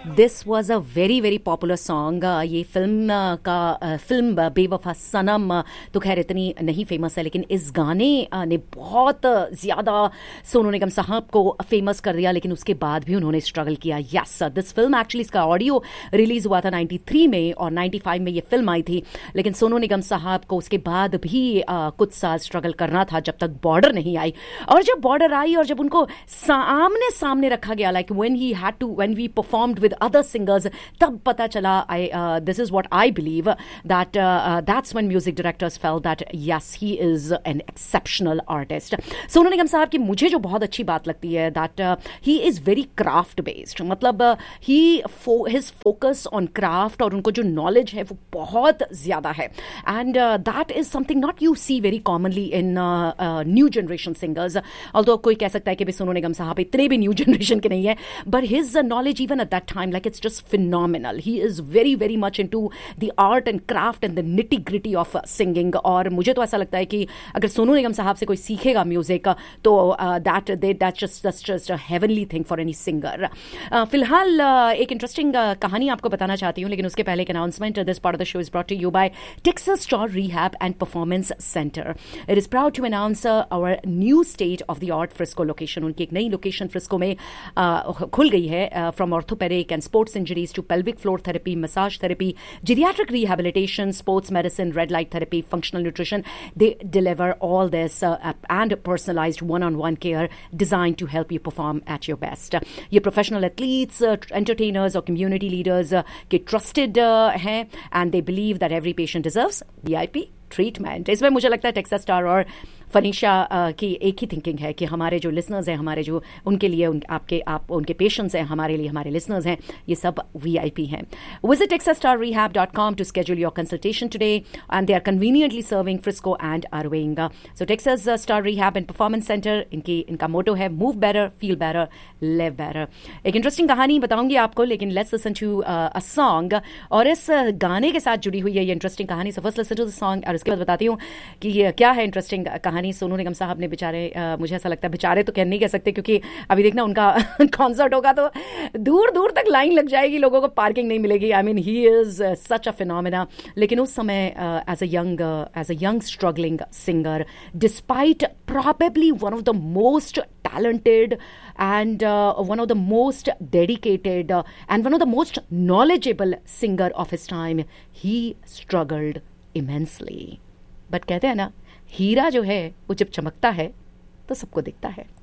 This was a very very popular song. ये film बेवफा सनम तो खैर इतनी नहीं फेमस है, लेकिन इस गाने ने बहुत ज़्यादा सोनू निगम साहब को फेमस कर दिया. लेकिन उसके बाद भी उन्होंने स्ट्रगल किया. यस, दिस फिल्म एक्चुअली, इसका ऑडियो रिलीज हुआ था 93 में और 95 में ये फिल्म आई थी. लेकिन सोनू निगम साहब को उसके बाद भी कुछ साल स्ट्रगल करना था जब तक बॉर्डर नहीं आई. और जब बॉर्डर आई और जब उनको आमने सामने रखा गया, like when we performed with other singers, तब पता चला, this is what I believe, that that's when music directors felt that yes, he is an exceptional artist. Sonu Nigam साहब की मुझे जो बहुत अच्छी बात लगती है that he is very craft based. मतलब his focus on craft और उनको जो knowledge है वो बहुत ज़्यादा है. And that is something not you see very commonly in new generation singers. Although कोई कह सकता है कि भी सोनू निगम साहब इतने भी new generation के नहीं है, but his knowledge even at that time, like, it's just phenomenal. He is very very much into the art and craft and the nitty gritty of singing. और मुझे तो ऐसा लगता है कि अगर सोनू निगम साहब से कोई सीखेगा म्यूजिक तो that's just a heavenly thing for any singer. फिलहाल एक इंटरेस्टिंग कहानी आपको बताना चाहती हूँ, लेकिन उसके पहले एक announcement. This part of the show is brought to you bye Texas Star Rehab and Performance Center. It is proud to announce our new state of the art Frisco location. उनकी एक नई लोकेशन फ्रिस्को में खुल गई है. From orthopedic and sports injuries to pelvic floor therapy, massage therapy, geriatric rehabilitation, sports medicine, red light therapy, functional nutrition, they deliver all this and personalized one-on-one care designed to help you perform at your best. ये professional athletes, entertainers और community leaders के trusted हैं, and they believe that every patient deserves VIP treatment. इसमें मुझे लगता है Texas star और फनीशा की एक ही थिंकिंग है कि हमारे जो लिसनर्स हैं, हमारे जो उनके लिए उनके पेशेंट्स हैं, हमारे लिए हमारे लिसनर्स हैं, ये सब VIP हैं. Visit texasstarrehab.com to schedule your consultation today, and they are conveniently serving Frisco and Irving. So Texas Star Rehab and Performance Center, इनका मोटो है move better, feel better, live better. एक इंटरेस्टिंग कहानी बताऊंगी आपको, लेकिन let's listen to a song. और इस गाने के साथ जुड़ी हुई है ये इंटरेस्टिंग कहानी. So first listen to the song और उसके बाद बताती हूँ कि क्या है इंटरेस्टिंग कहानी. सोनू निगम साहब ने बेचारे, मुझे ऐसा लगता है बेचारे तो नहीं कह सकते, क्योंकि अभी देखना उनका कॉन्सर्ट होगा तो दूर दूर तक लाइन लग जाएगी, लोगों को पार्किंग नहीं मिलेगी. I mean he is such a phenomena. लेकिन उस समय as a young struggling singer, despite probably one of the most talented and one of the most dedicated and one of the most knowledgeable singer of his time, he struggled immensely. But कहते हैं ना, हीरा जो है वो जब चमकता है तो सबको दिखता है.